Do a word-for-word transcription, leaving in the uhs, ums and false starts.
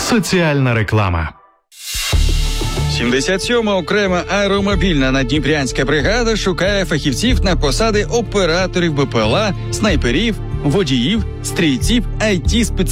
Соціальна реклама. сімдесят сьома окрема аеромобільна наддніпрянська бригада шукає фахівців на посади операторів БПЛА, снайперів, водіїв, стрільців, ай ті-спеціалістів.